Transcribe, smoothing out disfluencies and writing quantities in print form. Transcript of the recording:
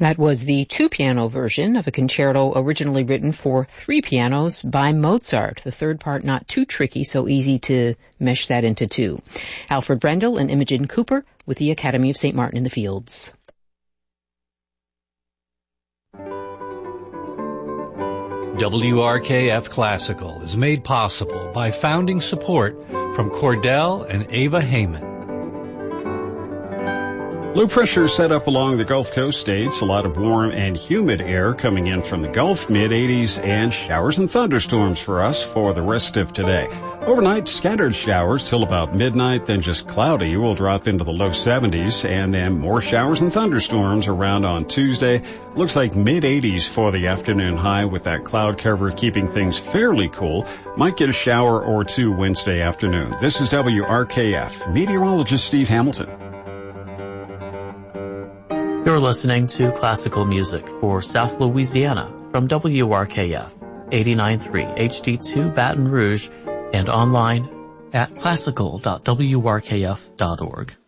That was the two-piano version of a concerto originally written for three pianos by Mozart. The third part not too tricky, so easy to mesh that into two. Alfred Brendel and Imogen Cooper with the Academy of St. Martin in the Fields. WRKF Classical is made possible by founding support from Cordell and Ava Heyman. Low pressure set up along the Gulf Coast states. A lot of warm and humid air coming in from the Gulf, mid-80s, and showers and thunderstorms for us for the rest of today. Overnight, scattered showers till about midnight, then just cloudy. We'll drop into the low 70s, and then more showers and thunderstorms around on Tuesday. Looks like mid-80s for the afternoon high with that cloud cover keeping things fairly cool. Might get a shower or two Wednesday afternoon. This is WRKF. Meteorologist Steve Hamilton. You're listening to classical music for South Louisiana from WRKF 89.3 HD2 Baton Rouge and online at classical.wrkf.org.